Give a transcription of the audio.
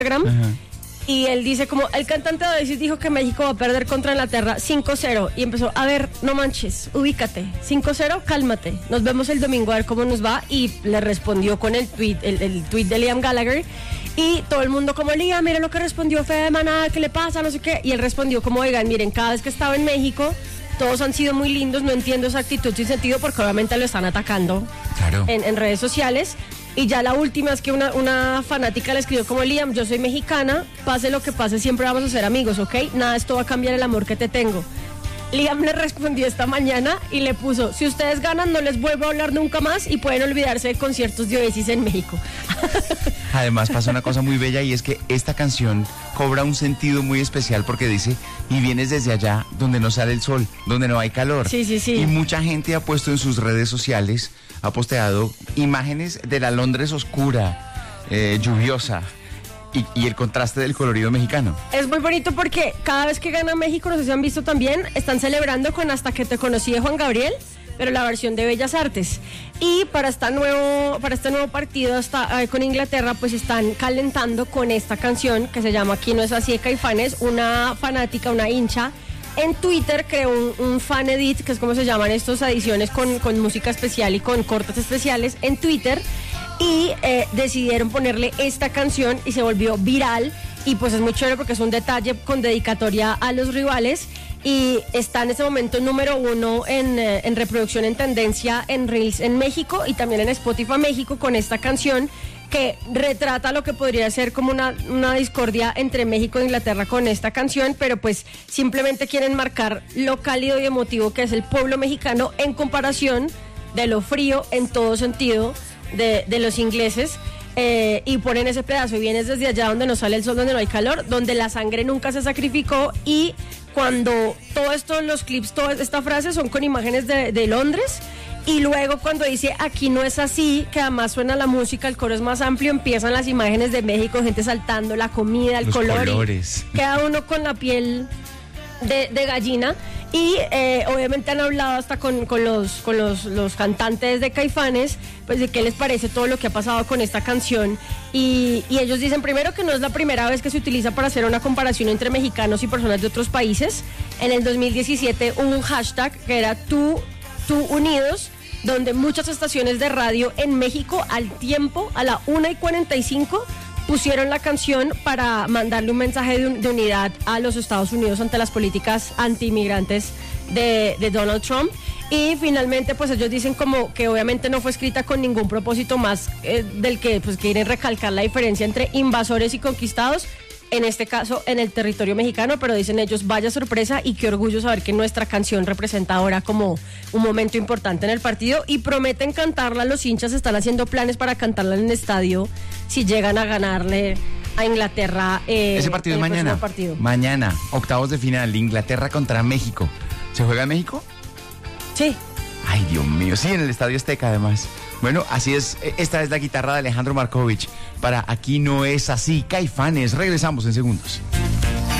Instagram. Ajá. Y él dice como, el cantante de Oasis dijo que México va a perder contra Inglaterra 5-0. Y empezó, a ver, no manches, ubícate, 5-0, cálmate. Nos vemos el domingo a ver cómo nos va. Y le respondió con el tweet de Liam Gallagher. Y todo el mundo como, Liam, mira lo que respondió Fede de Maná, ¿qué le pasa? No sé qué. Y él respondió como, oigan, miren, cada vez que estaba en México, todos han sido muy lindos, no entiendo esa actitud sin sentido porque obviamente lo están atacando Claro. en redes sociales. Y ya la última es que una fanática le escribió como, Liam, yo soy mexicana, pase lo que pase, siempre vamos a ser amigos, ¿ok? Nada, esto va a cambiar el amor que te tengo. Liam le respondió esta mañana y le puso, si ustedes ganan no les vuelvo a hablar nunca más y pueden olvidarse de conciertos de Oasis en México. Además pasa una cosa muy bella y es que esta canción cobra un sentido muy especial porque dice, y vienes desde allá donde no sale el sol, donde no hay calor. Sí, sí, sí. Y mucha gente ha puesto en sus redes sociales, ha posteado imágenes de la Londres oscura, lluviosa y el contraste del colorido mexicano. Es muy bonito porque cada vez que gana México, no sé si han visto también, están celebrando con Hasta que te conocí de Juan Gabriel, pero la versión de Bellas Artes. Y para este nuevo partido con Inglaterra, pues están calentando con esta canción que se llama Aquí no es así de Caifanes. Una fanática, una hincha, en Twitter creó un fan edit, que es como se llaman estas ediciones con música especial y con cortes especiales en Twitter. Y decidieron ponerle esta canción y se volvió viral. Y pues es muy chévere porque es un detalle con dedicatoria a los rivales. Y está en este momento número 1 en reproducción en tendencia en Reels en México y también en Spotify México con esta canción que retrata lo que podría ser como una discordia entre México e Inglaterra con esta canción, pero pues simplemente quieren marcar lo cálido y emotivo que es el pueblo mexicano en comparación de lo frío en todo sentido de los ingleses. Y ponen ese pedazo y vienes desde allá donde no sale el sol, donde no hay calor, donde la sangre nunca se sacrificó. Y cuando todo esto, los clips, toda esta frase son con imágenes de Londres. Y luego cuando dice aquí no es así, que además suena la música, el coro es más amplio, empiezan las imágenes de México, gente saltando, la comida, el Los color, colores. y queda uno con la piel de gallina. Y obviamente han hablado hasta con los cantantes de Caifanes, pues de qué les parece todo lo que ha pasado con esta canción. Y ellos dicen primero que no es la primera vez que se utiliza para hacer una comparación entre mexicanos y personas de otros países. En el 2017 hubo un hashtag que era Tú Unidos, donde muchas estaciones de radio en México al tiempo, a la 1:45, pusieron la canción para mandarle un mensaje de unidad a los Estados Unidos ante las políticas anti-inmigrantes de Donald Trump. Y finalmente pues ellos dicen como que obviamente no fue escrita con ningún propósito más del que pues quieren recalcar la diferencia entre invasores y conquistados, en este caso en el territorio mexicano, pero dicen ellos, vaya sorpresa y qué orgullo saber que nuestra canción representa ahora como un momento importante en el partido, y prometen cantarla. Los hinchas están haciendo planes para cantarla en el estadio si llegan a ganarle a Inglaterra. Ese partido es mañana. Mañana, octavos de final, Inglaterra contra México. ¿Se juega en México? Sí. Ay, Dios mío, sí, en el Estadio Azteca además. Bueno, así es, esta es la guitarra de Alejandro Markovich para Aquí no es así, Caifanes. Regresamos en segundos.